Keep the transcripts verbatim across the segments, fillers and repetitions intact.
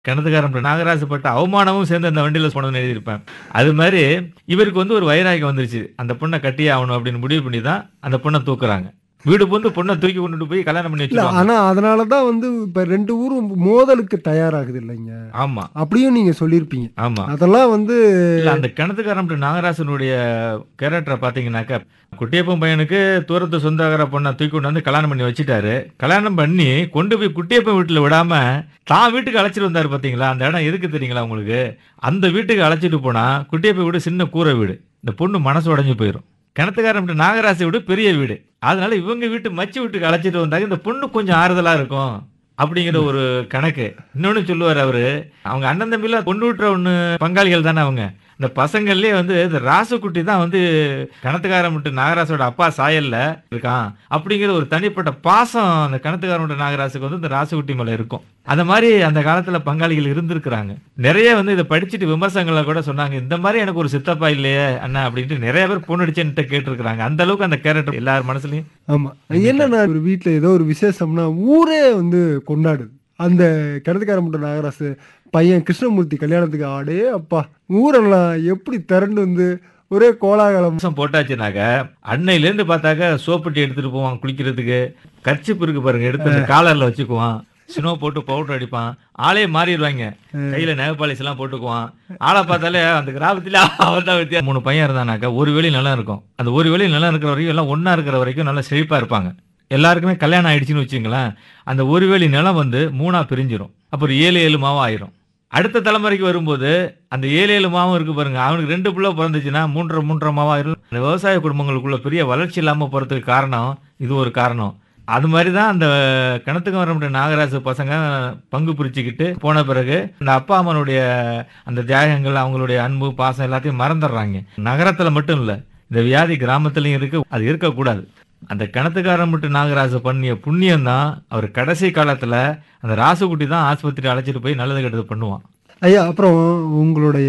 கிணத்துக்காரன் நாகராசு பட்ட அவமானமும் சேர்ந்து அந்த வண்டியில போனதுன்னு எழுதியிருப்பேன். அது மாரி இவருக்கு வந்து ஒரு வைராகியம் வந்துருச்சு. அந்த பொண்ண கட்டியே ஆவணும் அப்படின்னு முடிவு பண்ணி தான் அந்த பொண்ண தூக்குறாங்க. வீடு புகுந்து பொண்ண தூக்கி கொண்டுட்டு போய் கல்யாணம் பண்ணி இல்ல வச்சுருவாங்க. ஆனா அதனால தான் வந்து இப்ப ரெண்டு ஊரும் மோதலுக்கு தயாராகுது இல்லைங்க. ஆமா, அப்படியும் நீங்க சொல்லியிருப்பீங்க. ஆமா. அதெல்லாம் வந்து இல்ல அந்த கிணத்துக்காரன் நாகராசனுடைய கேரக்டர பார்த்தீங்கன்னாக்கா, குட்டியப்பன் பையனுக்கு தூரத்து சொந்தக்கார பொண்ண தூக்கி கொண்டு வந்து கல்யாணம் பண்ணி வச்சுட்டாரு. கல்யாணம் பண்ணி கொண்டு போய் குட்டியப்பன் வீட்ல விடாம, தான் வீட்டுக்கு அழைச்சிட்டு வந்தாரு பார்த்தீங்களா? அந்த இடம் எதுக்கு தெரியுங்களா உங்களுக்கு? அந்த வீட்டுக்கு அழைச்சிட்டு போனா, குட்டியப்பன் வீடு சின்ன கூரை வீடு. இந்த பொண்ணு மனசு உடைஞ்சு போயிரும். கிணத்துக்காரன் நாகராசு வீடு பெரிய வீடு. அதனால இவங்க வீட்டு மச்சி வீட்டுக்கு அழைச்சிட்டு வந்தாங்க, இந்த பொண்ணு கொஞ்சம் ஆறுதலா இருக்கும். அப்படிங்கிற ஒரு கணக்கு. இன்னொன்னு சொல்லுவாரு அவரு, அவங்க அண்ணன் தம்பிலாம் பொண்ணு விட்டுற ஒண்ணு பங்காளிகள் தானே அவங்க. இந்த பசங்கள்லயே வந்து இந்த ராசுகுட்டி தான் வந்து கிணத்துக்காரன் விட்டு நாகராசோட அப்பா சாயல்ல இருக்கான். அப்படிங்கிற ஒரு தனிப்பட்ட பாசம் அந்த கிணத்துக்காரன் விட்டு நாகராசுக்கு வந்து இந்த ராசுகுட்டி மேல இருக்கும். அந்த மாதிரி அந்த காலத்துல பங்காளிகள் இருந்திருக்கிறாங்க. நிறைய வந்து இதை படிச்சுட்டு விமர்சனங்கள்ல கூட சொன்னாங்க, இந்த மாதிரி எனக்கு ஒரு சித்தப்பா இல்லையே அண்ணா அப்படின்ட்டு நிறைய பேர் பொண்ணு அடிச்சேன்ட்டு கேட்டிருக்கிறாங்க. அந்த அளவுக்கு அந்த கேரக்டர் எல்லார் மனசுலயும். ஆமா. என்னன்னா ஒரு வீட்ல ஏதோ ஒரு விசேஷம்னா ஊரே வந்து கொண்டாடுது. அந்த கிணத்துக்கார முட்டை நாகராசு பையன் கிருஷ்ணமூர்த்தி கல்யாணத்துக்கு ஆடே அப்பா ஊரெல்லாம் எப்படி திரண்டு வந்து ஒரே கோலாகலம். அம்சம் போட்டாச்சுனாக்க அன்னையில இருந்து பார்த்தாக்க சோப்பட்டி எடுத்துட்டு போவான் குளிக்கிறதுக்கு. கர்ச்சிப் இருக்கு பாருங்க, எடுத்து அந்த காலர்ல வச்சுக்குவான். ஸ்னோ போட்டு பவுடர் அடிப்பான். ஆளே மாறிடுவாங்க. கையில நெகப்பாலிஸ் எல்லாம் போட்டுக்குவான். ஆளை பார்த்தாலே அந்த கிராமத்துல அவன் தான் வித்தியா. மூணு பையன் இருந்தானாக்கா ஒரு வேளை நல்லா இருக்கும். அந்த ஒரு வேளை நல்லா இருக்கிற வரைக்கும் எல்லாம் ஒன்னா இருக்கிற வரைக்கும் நல்லா செழிப்பா இருப்பாங்க. எல்லாருக்குமே கல்யாணம் ஆயிடுச்சுன்னு வச்சுங்களேன், அந்த ஒரு வேளை நிலம் வந்து மூணா பிரிஞ்சிரும். அப்புறம் ஏழு ஏழு மாவா ஆயிரும். அடுத்த தலைமுறைக்கு வரும்போது அந்த ஏழு ஏழு மாவும் இருக்கு பாருங்க, அவனுக்கு ரெண்டு பிள்ளை பிறந்துச்சுன்னா மூன்றரை மூன்றரை மாவா ஆயிரும். அந்த விவசாய குடும்பங்களுக்குள்ள பெரிய வளர்ச்சி இல்லாம போறதுக்கு காரணம் இது ஒரு காரணம். அது மாதிரி தான் அந்த கிணத்துக்கு வர நாகராசு பசங்க பங்கு பிரிச்சுக்கிட்டு போன பிறகு அந்த அப்பா அம்மனுடைய அந்த தியாகங்கள், அவங்களுடைய அன்பு பாசம் எல்லாத்தையும் மறந்துடுறாங்க. நகரத்துல மட்டும் இல்ல, இந்த வியாதி கிராமத்துலயும் இருக்கு. அது இருக்கக்கூடாது. அந்த கிணத்துக்காரன் மட்டும் நாகராசு பண்ணிய புண்ணியம் தான் அவர் கடைசி காலத்துல அந்த ராசுகுட்டி தான் ஆஸ்பத்திரி அழைச்சிட்டு போய் நல்லது கெட்டது பண்ணுவான். ஐயா அப்புறம் உங்களுடைய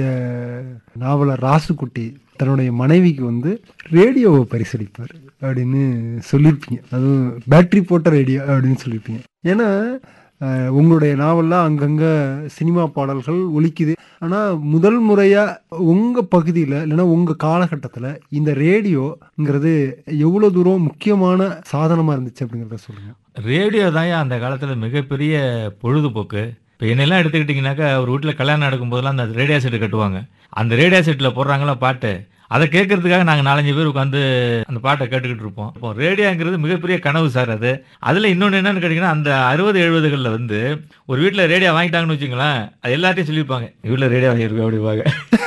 நாவலர் ராசுகுட்டி தன்னுடைய மனைவிக்கு வந்து ரேடியோவை பரிசளிப்பார் அப்படின்னு சொல்லியிருப்பீங்க. அதுவும் பேட்டரி போட்ட ரேடியோ அப்படின்னு சொல்லியிருப்பீங்க. ஏன்னா உங்களுடைய நாவல்லாம் அங்கங்கே சினிமா பாடல்கள் ஒலிக்குது. ஆனால் முதல் முறையாக உங்கள் பகுதியில் இல்லைன்னா உங்கள் காலகட்டத்தில் இந்த ரேடியோங்கிறது எவ்வளோ தூரம் முக்கியமான சாதனமாக இருந்துச்சு அப்படிங்கிறத சொல்லுங்கள். ரேடியோ தான் அந்த காலத்தில் மிகப்பெரிய பொழுதுபோக்கு. இப்போ என்னெல்லாம் எடுத்துக்கிட்டிங்கனாக்கா ஒரு வீட்டில் கல்யாணம் நடக்கும் போதெல்லாம் அந்த ரேடியோ செட்டு கட்டுவாங்க. அந்த ரேடியோ செட்டில் போடுறாங்களா பாட்டு, அதை கேட்கறதுக்காக நாங்கள் நாலஞ்சு பேர் உட்காந்து அந்த பாட்டை கேட்டுக்கிட்டு இருப்போம். இப்போ ரேடியோங்கிறது மிகப்பெரிய கனவு சார். அது அதில் இன்னொன்று என்னன்னு கேட்டிங்கன்னா, அந்த அறுபது எழுபதுகளில் வந்து ஒரு வீட்டில் ரேடியோ வாங்கிட்டாங்கன்னு வச்சுங்களேன், அது எல்லாத்தையும் சொல்லியிருப்பாங்க, வீட்டில் ரேடியோ வாங்கியிருக்கோம் அப்படிவாங்க.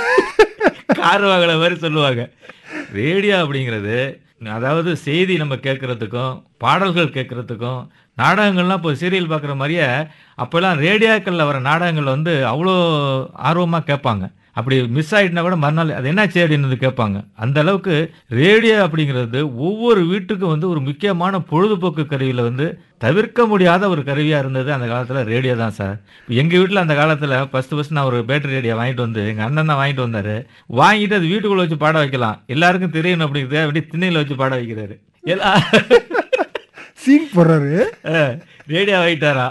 கார் வாங்கல மாதிரி சொல்லுவாங்க. ரேடியோ அப்படிங்கிறது அதாவது செய்தி நம்ம கேட்கறதுக்கும் பாடல்கள் கேட்கறதுக்கும் நாடகங்கள்லாம் இப்போ சீரியல் பார்க்குற மாதிரியே அப்போல்லாம் ரேடியோக்களில் வர நாடகங்கள் வந்து அவ்வளோ ஆர்வமாக கேட்பாங்க. அப்படி மிஸ் ஆகிட்டுனா கூட மறுநாள் அது என்னாச்சு அப்படின்னு கேட்பாங்க. அந்த அளவுக்கு ரேடியோ அப்படிங்கிறது ஒவ்வொரு வீட்டுக்கும் வந்து ஒரு முக்கியமான பொழுதுபோக்கு கருவியில் வந்து தவிர்க்க முடியாத ஒரு கருவியாக இருந்தது அந்த காலத்தில் ரேடியோ தான் சார். எங்கள் வீட்டில் அந்த காலத்தில் ஃபஸ்ட்டு ஃபஸ்ட் நான் ஒரு பேட்டரி ரேடியோ வாங்கிட்டு வந்து எங்கள் அண்ணன் தான் வாங்கிட்டு வந்தார். வாங்கிட்டு அது வீட்டுக்குள்ளே வச்சு பாட வைக்கலாம், எல்லாருக்கும் தெரியணும் அப்படிங்கிறது அப்படி திண்ணையில் வச்சு பாட வைக்கிறாரு. எல்லா சீன் போடுறாரு, ரேடியோ வாங்கிட்டாரா.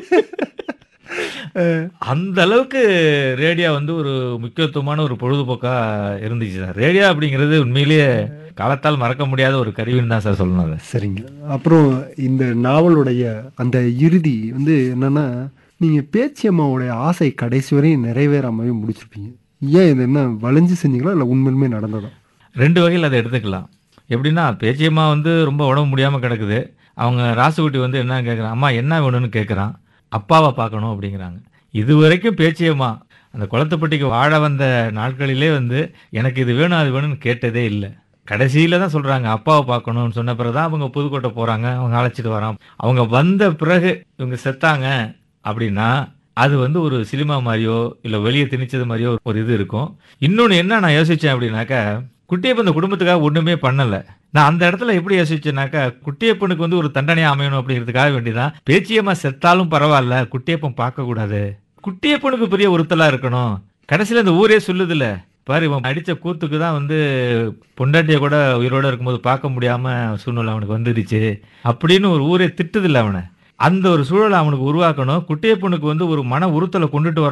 அந்த அளவுக்கு ரேடியோ வந்து ஒரு முக்கியத்துவமான ஒரு பொழுதுபோக்கா இருந்துச்சு சார். ரேடியோ அப்படிங்கிறது உண்மையிலேயே காலத்தால் மறக்க முடியாத ஒரு கருவின்னு தான் சார் சொல்லணும். சரிங்க. அப்புறம் இந்த நாவலுடைய அந்த இறுதி வந்து என்னன்னா, நீங்க பேச்சியம்மாவுடைய ஆசை கடைசி வரையும் நிறைவேறாமவே முடிச்சிருப்பீங்க. ஏன் இது என்ன வளைஞ்சு செஞ்சீங்களா இல்லை உண்மையிலுமே நடந்ததா? ரெண்டு வகையில் அதை எடுத்துக்கலாம். எப்படின்னா, பேச்சியம்மா வந்து ரொம்ப உடம்பு முடியாமல் கிடக்குது. அவங்க ராசுகுட்டி வந்து என்ன கேட்குறான், அம்மா என்ன வேணும்னு கேட்குறான். அப்பாவை பார்க்கணும் அப்படிங்கிறாங்க. இது வரைக்கும் பேச்சியம்மா அந்த குளத்துப்பட்டிக்கு வாழ வந்த நாட்களிலே வந்து எனக்கு இது வேணும் அது வேணும்னு கேட்டதே இல்லை. கடைசியில் தான் சொல்கிறாங்க அப்பாவை பார்க்கணும்னு சொன்ன பிறகு தான் அவங்க புதுக்கோட்டை போகிறாங்க, அவங்க அழைச்சிட்டு வரான். அவங்க வந்த பிறகு இவங்க செத்தாங்க அப்படின்னா அது வந்து ஒரு சினிமா மாதிரியோ இல்லை வெளியே திணிச்சது மாதிரியோ ஒரு இது இருக்கும். இன்னொன்று என்ன நான் யோசித்தேன் அப்படின்னாக்கா, குட்டியப்பன் இந்த குடும்பத்துக்காக ஒன்றுமே பண்ணலை. நான் அந்த இடத்துல எப்படி யோசிச்சேனாக்கா, குட்டியப்பனுக்கு வந்து ஒரு தண்டனையா அமையணும் அப்படிங்கிறதுக்காக வேண்டிதான் பேச்சியம்மா செத்தாலும் பரவாயில்ல, குட்டியப்பன் பார்க்க கூடாது, குட்டியப்பனுக்கு பெரிய உறுத்தலா இருக்கணும். கடைசியில் இந்த ஊரே சொல்லுதுல்ல, பாரு இவன் அடிச்ச கூத்துக்கு தான் வந்து பொண்டாட்டிய கூட உயிரோட இருக்கும்போது பார்க்க முடியாம சூழ்நிலை அவனுக்கு வந்துடுச்சு அப்படின்னு ஒரு ஊரே திட்டுதில்ல அவனை. அந்த ஒரு சூழலை அவனுக்கு உருவாக்கணும். குட்டியப்பனுக்கு வந்து ஒரு மன உறுத்தலை கொண்டுட்டு வர